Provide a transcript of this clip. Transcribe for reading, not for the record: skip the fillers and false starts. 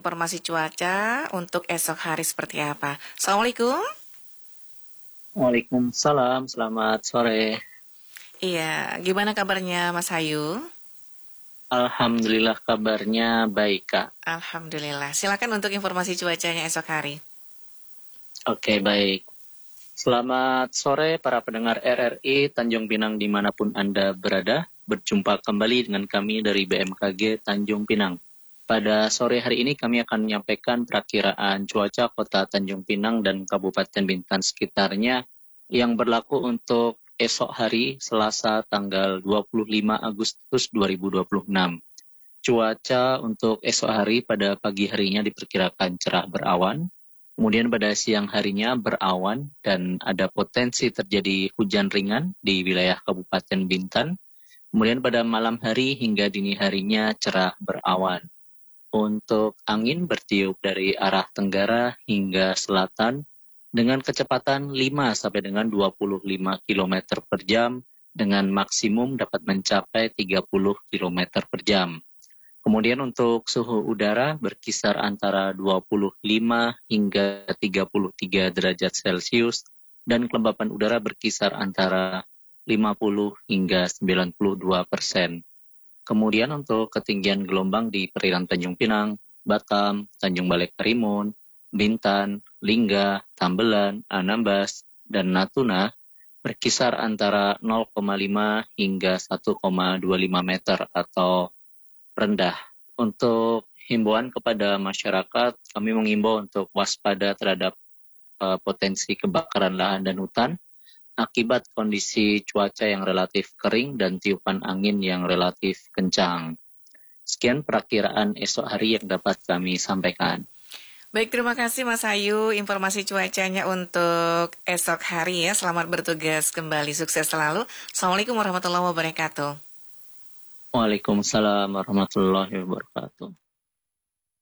informasi cuaca untuk esok hari seperti apa. Assalamualaikum. Waalaikumsalam, selamat sore. Iya, gimana kabarnya Mas Hayu? Alhamdulillah kabarnya baik, Kak. Alhamdulillah. Silakan untuk informasi cuacanya esok hari. Oke, baik. Selamat sore para pendengar RRI Tanjung Pinang dimanapun Anda berada. Berjumpa kembali dengan kami dari BMKG Tanjung Pinang. Pada sore hari ini kami akan menyampaikan perakiraan cuaca kota Tanjung Pinang dan Kabupaten Bintan sekitarnya yang berlaku untuk esok hari Selasa tanggal 25 Agustus 2026. Cuaca untuk esok hari pada pagi harinya diperkirakan cerah berawan, kemudian pada siang harinya berawan dan ada potensi terjadi hujan ringan di wilayah Kabupaten Bintan. Kemudian pada malam hari hingga dini harinya cerah berawan. Untuk angin bertiup dari arah tenggara hingga selatan dengan kecepatan 5 sampai dengan 25 km per jam dengan maksimum dapat mencapai 30 km per jam. Kemudian untuk suhu udara berkisar antara 25 hingga 33 derajat Celcius dan kelembapan udara berkisar antara 50 hingga 92%. Kemudian untuk ketinggian gelombang di perairan Tanjung Pinang, Batam, Tanjung Balai Karimun, Bintan, Lingga, Tambelan, Anambas, dan Natuna berkisar antara 0,5 hingga 1,25 meter atau rendah. Untuk himbauan kepada masyarakat, kami mengimbau untuk waspada terhadap potensi kebakaran lahan dan hutan akibat kondisi cuaca yang relatif kering dan tiupan angin yang relatif kencang. Sekian perakiraan esok hari yang dapat kami sampaikan. Baik, terima kasih Mas Hayu informasi cuacanya untuk esok hari ya. Selamat bertugas kembali, sukses selalu. Assalamualaikum warahmatullahi wabarakatuh. Waalaikumsalam warahmatullahi wabarakatuh.